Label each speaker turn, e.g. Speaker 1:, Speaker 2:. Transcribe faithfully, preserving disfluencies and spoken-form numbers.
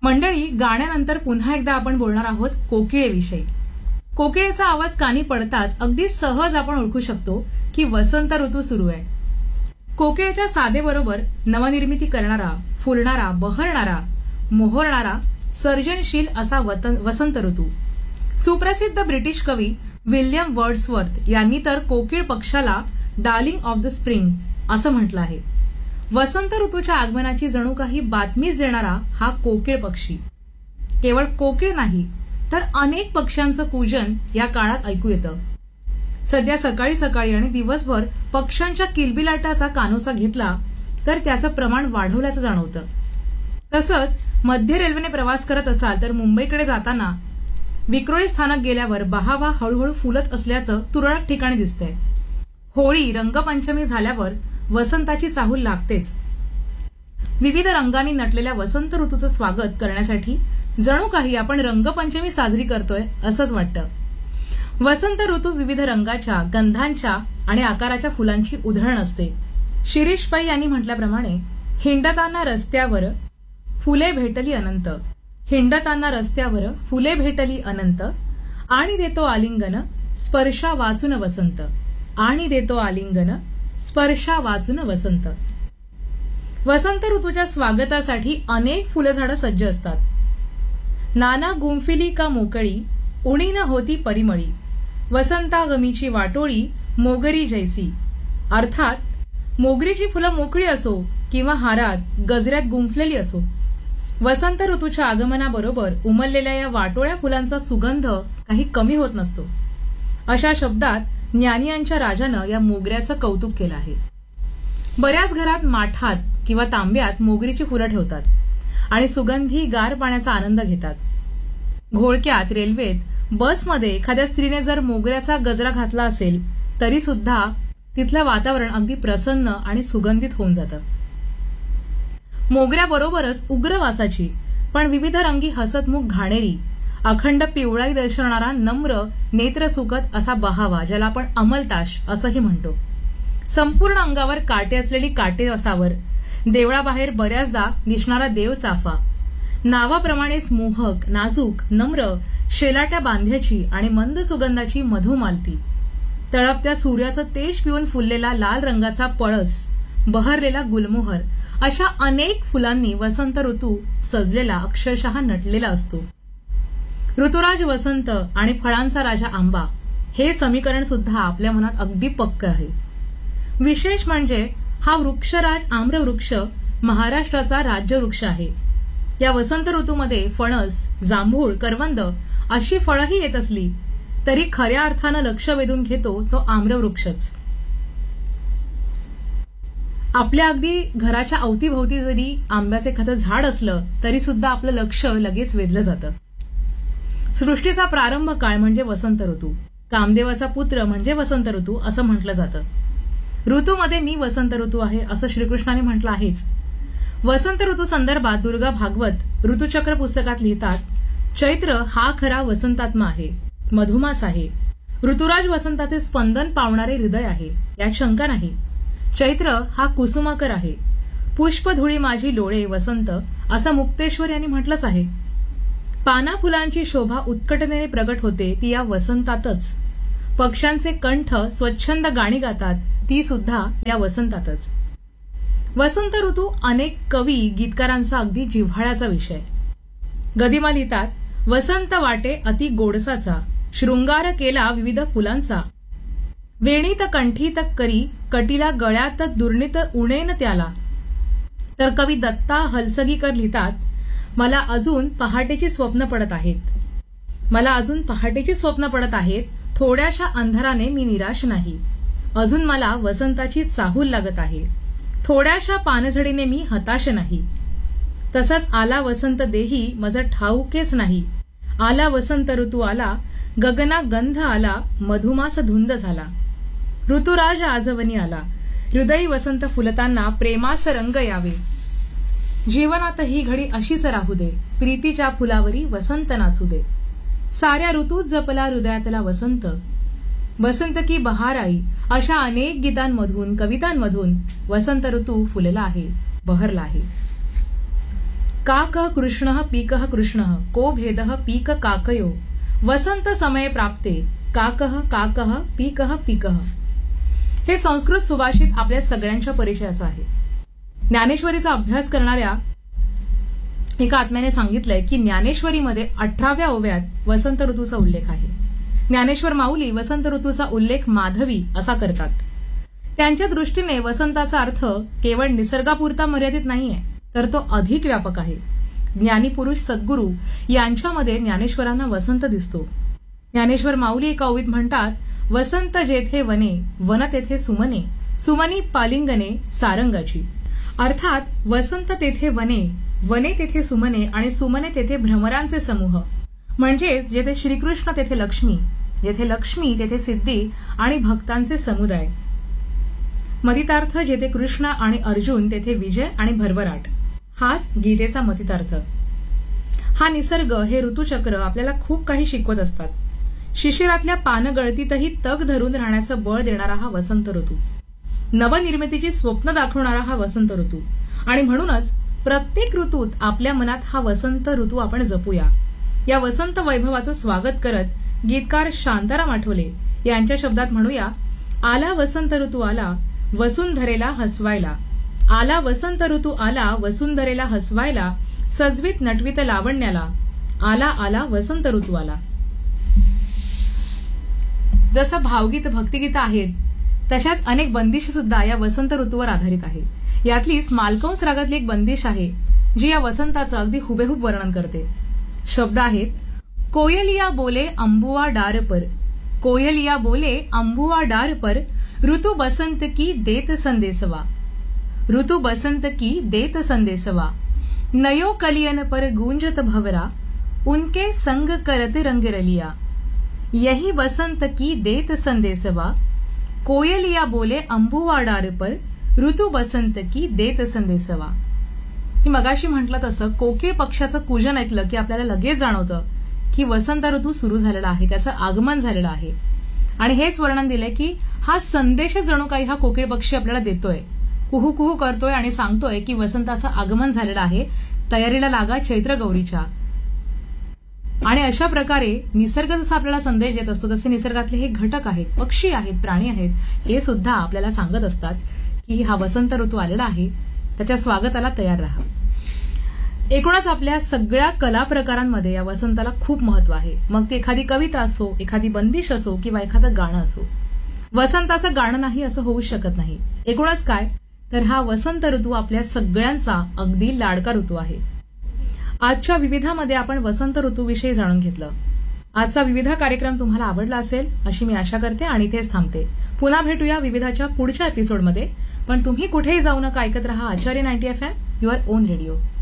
Speaker 1: मंडळी, गाण्यानंतर पुन्हा एकदा आपण बोलणार आहोत कोकिळेविषयी. कोकिळेचा आवाज कानी पडताच अगदी सहज आपण ओळखू शकतो की वसंत ऋतू सुरू आहे. कोकिळेच्या साधेबरोबर नवनिर्मिती करणारा, फुलणारा, बहरणारा, मोहरणारा, सर्जनशील असा वसंत ऋतू. सुप्रसिद्ध ब्रिटिश कवी विल्यम वर्ड्सवर्थ यांनी तर कोकिळ पक्षाला डार्लिंग ऑफ द स्प्रिंग असं म्हटलं आहे. वसंत ऋतूच्या आगमनाची जणू काही बातमीच देणारा हा कोकिळ पक्षी. केवळ कोकिळ नाही तर अनेक पक्ष्यांचं कूजन या काळात ऐकू येतं. सध्या सकाळी सकाळी आणि दिवसभर पक्ष्यांच्या किलबिलाटाचा कानोसा घेतला तर त्याचं प्रमाण वाढवल्याचं जाणवतं. तसंच मध्य रेल्वेने प्रवास करत असाल तर मुंबईकडे जाताना विक्रोळी स्थानक गेल्यावर बहावा हळूहळू फुलत असल्याचं तुरळक ठिकाणी दिसतंय. होळी, रंगपंचमी झाल्यावर वसंताची चाहूल लागतेच. विविध रंगांनी नटलेल्या वसंत ऋतूचं स्वागत करण्यासाठी जणू काही आपण रंगपंचमी साजरी करतोय असंच वाटतं. वसंत ऋतू विविध रंगाच्या, गंधांच्या आणि आकाराच्या फुलांची उधळण असते. शिरीष पै यांनी म्हटल्याप्रमाणे, हिंडताना रस्त्यावर फुले भेटली अनंत, हिंडताना रस्त्यावर फुले भेटली अनंत, आणि देतो आलिंगन स्पर्शा वाचून वसंत, आणि देतो आलिंगन स्पर्शा वाचून वसंत. वसंत ऋतूच्या स्वागतासाठी अनेक फुलझाडं सज्ज असतात. नाना गुंफिली का मोकळी, उणी न होती परिमळी, वसंतागमीची वाटोळी मोगरी जैसी. अर्थात मोगरीची फुलं मोकळी असो किंवा हारात गजऱ्यात गुंफलेली असो, वसंत ऋतूच्या आगमनाबरोबर उमललेल्या या वाटोळ्या फुलांचा सुगंध काही कमी होत नसतो. अशा शब्दात ज्ञानियांच्या राजानं या मोगऱ्याचं कौतुक केलं आहे. बऱ्याच घरात माठात किंवा तांब्यात मोगरीची फुलं ठेवतात आणि सुगंधी गार पाण्याचा आनंद घेतात. घोळक्यात, रेल्वेत, बसमध्ये एखाद्या स्त्रीने जर मोगऱ्याचा गजरा घातला असेल तरी सुद्धा तिथलं वातावरण अगदी प्रसन्न आणि सुगंधित होऊन जातं. मोगऱ्याबरोबरच उग्र वासाची पण विविध रंगी हसतमुख घाणेरी, अखंड पिवळाई दर्शवणारा नम्र नेत्रसुखद असा बहावा, ज्याला आपण अमलताश असंही म्हणतो. संपूर्ण अंगावर काटे असलेली काटेसावर, देवळाबाहेर बऱ्याचदा दिसणारा देवचाफा, नावाप्रमाणेच मोहक, नाजूक, नम्र, शेलाट्या बांध्याची आणि मंद सुगंधाची मधुमालती, तळपत्या सूर्याचं तेज पिऊन फुललेला लाल रंगाचा पळस, बहरलेला गुलमोहर, अशा अनेक फुलांनी वसंत ऋतू सजलेला, अक्षरशः नटलेला असतो. ऋतुराज वसंत आणि फळांचा राजा आंबा हे समीकरण सुद्धा आपल्या मनात अगदी पक्क आहे. विशेष म्हणजे हा वृक्षराज आम्रवृक्ष महाराष्ट्राचा राज्यवृक्ष आहे. या वसंत ऋतूमध्ये फणस, जांभूळ, करवंद अशी फळंही येत असली तरी खऱ्या अर्थानं लक्ष वेधून घेतो तो आम्रवृक्षच. आपल्या अगदी घराच्या अवतीभोवती जरी आंब्याचे एखादं झाड असलं तरी सुद्धा आपलं लक्ष लगेच वेधलं जातं. सृष्टीचा प्रारंभ काळ म्हणजे वसंत ऋतू, कामदेवाचा पुत्र म्हणजे वसंत ऋतू असं म्हटलं जातं. ऋतूमध्ये मी वसंत ऋतू आहे असं श्रीकृष्णाने म्हटलं आहेच. वसंत ऋतू संदर्भात दुर्गा भागवत ऋतुचक्र पुस्तकात लिहितात, चैत्र हा खरा वसंतात्मा आहे, मधुमास आहे, ऋतुराज वसंताचे स्पंदन पावणारे हृदय आहे, यात शंका नाही. चैत्र हा कुसुमाकर आहे, पुष्पधुळी माझी लोळे वसंत असं मुक्तेश्वर यांनी म्हटलंच आहे. पाना फुलांची शोभा उत्कटतेने प्रगट होते ती या वसंतातच. पक्ष्यांचे कंठ स्वच्छंद गाणी गातात ती सुद्धा या वसंतातच. वसंत ऋतू अनेक कवी, गीतकारांचा अगदी जिव्हाळ्याचा विषय. गदिमा लिहितात, वसंत वाटे अति गोडसाचा, शृंगार केला विविध फुलांचा, वेणीत कंठीत करी, कटीला गळ्यात दुर्नित उणेन त्याला. तर कवी दत्ता हलसगीकर लिहितात, मला अजून पहाटेची स्वप्न पडत आहेत, मला अजून पहाटेची स्वप्न पडत आहेत, थोड्याशा अंधाराने मी निराश नाही, अजून मला वसंताची चाहूल लागत आहे, थोड्याशा पानझडीने मी हताश नाही. तसंच आला वसंत देही मज ठाऊकेच नाही, आला वसंत ऋतू आला, गगना गंध आला, मधुमास धुंद झाला, ऋतुराज आजवनी आला, हृदयी वसंत फुलताना प्रेमास रंग यावे, जीवनात ही घडी अशीच राहू दे, प्रीतीच्या फुलावरी वसंत नाचू दे, साऱ्या ऋतूत जपला हृदयातला वसंत, वसंत की बहार आई. अशा अनेक गीतांमधून, कवितांमधून वसंत ऋतू फुलला आहे, बहरला आहे. काकः कृष्णः पीकः कृष्णः को भेदः पीक काकयो वसंत समये प्राप्ते काकः काकः पीकः पीकः. हे संस्कृत सुभाषित आपल्या सगळ्यांच्या परिचयाचं आहे. ज्ञानेश्वरीचा अभ्यास करणाऱ्या एका आत्म्याने सांगितलंय की ज्ञानेश्वरीमध्ये अठराव्या ओव्यात वसंत ऋतूचा उल्लेख आहे. ज्ञानेश्वर माऊली वसंत ऋतूचा उल्लेख माधवी असा करतात. त्यांच्या दृष्टीने वसंताचा अर्थ केवळ निसर्गापुरता मर्यादित नाहीये, तर तो अधिक व्यापक आहे. ज्ञानी पुरुष सद्गुरू यांच्यामध्ये ज्ञानेश्वरांना वसंत दिसतो. ज्ञानेश्वर माऊली एका ओवीत म्हणतात, वसंत जेथे वने वन तेथे सुमने सुमनी पालिंगने सारंगाची. अर्थात वसंत तेथे वने वने तेथे सुमने आणि सुमने तेथे भ्रमरांचे समूह, म्हणजेच जेथे श्रीकृष्ण तेथे लक्ष्मी, जेथे लक्ष्मी तेथे सिद्धी आणि भक्तांचे समुदाय. मतितार्थ जेथे कृष्ण आणि अर्जुन तेथे विजय आणि भरभराट. हाच गीतेचा मतितार्थ. हा निसर्ग, हे ऋतुचक्र आपल्याला खूप काही शिकवत असतात. शिशिरातल्या पानगळतीतही तग धरून राहण्याचं बळ देणारा हा वसंत ऋतू, नवनिर्मितीची स्वप्न दाखवणारा हा वसंत ऋतू. आणि म्हणूनच प्रत्येक ऋतूत आपल्या मनात हा वसंत ऋतू आपण जपूया. या वसंत वैभवाचं स्वागत करत गीतकार शांताराम आठवले यांच्या शब्दात म्हणूया, आला वसंत ऋतू आला वसुंधरेला हसवायला. आला वसंत ऋतू आला वसुंधरेला हसवायला, सजवीत नटवीत लावण्याला. आला आला वसंत ऋतू आला. जसं भावगीत भक्तिगीत आहेत, तशाच अनेक बंदिशी सुद्धा या वसंत ऋतूवर आधारित आहेत. यातलीच मालकंस रागातली एक बंदिश आहे जी या वसंताचं अगदी हुबेहूब वर्णन करते. शब्द आहेत, कोयलिया बोले अंबुआ डार पर, कोयलिया बोले अंबुआ डार पर, ऋतु बसंत की देत संदेशवा, ऋतु बसंत की देत संदेशवा, नयो कलियन पर गूंजत भवरा, उनके संग करत रंग रलिया. यही बसंत की देत संदेशवा, कोयलिया बोले अंबुआ डार पर, ऋतु बसंत की देत संदेशवा. मी मगाशी म्हटलं तसं कोकिळ पक्षाचं कूजन ऐकलं की आपल्याला लगेच जाणवतं की वसंत ऋतू सुरू झालेला आहे, त्याचं आगमन झालेलं आहे. आणि हेच वर्णन दिलंय की हा संदेश जणू काही हा कोकिळ पक्षी आपल्याला देतोय, कुहू कुहू करतोय आणि सांगतोय की वसंताचं आगमन झालेलं आहे, तयारीला लागा चैत्र गौरीच्या. आणि अशा प्रकारे निसर्ग जसा आपल्याला संदेश देत असतो, तसे निसर्गातले हे घटक आहेत, पक्षी आहेत, प्राणी आहेत, हे सुद्धा आपल्याला सांगत असतात की हा वसंत ऋतू आलेला आहे, त्याच्या स्वागताला तयार राहा. एकूणच आपल्या सगळ्या कला प्रकारांमध्ये या वसंताला खूप महत्व आहे. मग ती एखादी कविता असो, एखादी बंदिश असो किंवा एखादं गाणं असो, वसंताचं गाणं नाही असं होऊ शकत नाही. एकूणच काय तर हा वसंत ऋतू आपल्या सगळ्यांचा अगदी लाडका ऋतू आहे. आजच्या विविधामध्ये आपण वसंत ऋतूविषयी जाणून घेतलं. आजचा विविधा कार्यक्रम तुम्हाला आवडला असेल अशी मी आशा करते आणि इथेच थांबते. पुन्हा भेटूया विविधाच्या पुढच्या एपिसोडमध्ये. पण तुम्ही कुठेही जाऊ नका, ऐकत रहा आचार्य ninety F M, your on radio.